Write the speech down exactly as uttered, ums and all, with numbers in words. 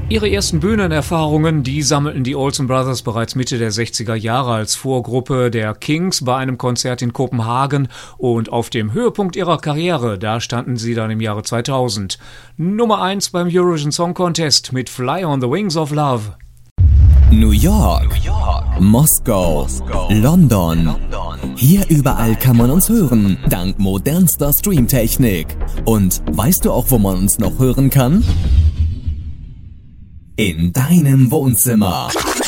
Ihre ersten Bühnenerfahrungen, die sammelten die Olsen Brothers bereits Mitte der sechziger Jahre als Vorgruppe der Kings bei einem Konzert in Kopenhagen, und auf dem Höhepunkt ihrer Karriere, da standen sie dann im Jahre zweitausend. Nummer eins beim Eurovision Song Contest mit Fly on the Wings of Love. New York, New York, Moskau, Moskau, London. London. Hier überall kann man uns hören, dank modernster Streamtechnik. Und weißt du auch, wo man uns noch hören kann? In deinem Wohnzimmer.